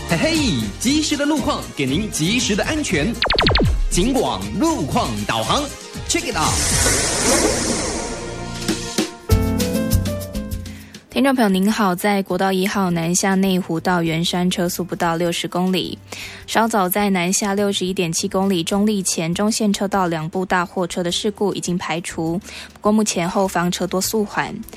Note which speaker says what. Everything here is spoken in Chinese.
Speaker 1: 嘿嘿，及时的路况给您及时的安全。警广路况导航 ，Check it out。
Speaker 2: 听众朋友您好，在国道1号南下内湖到圆山车速不到60公里，稍早在南下61.7公里中立前中线车道2部大货车的事故已经排除，不过目前后方车多速缓。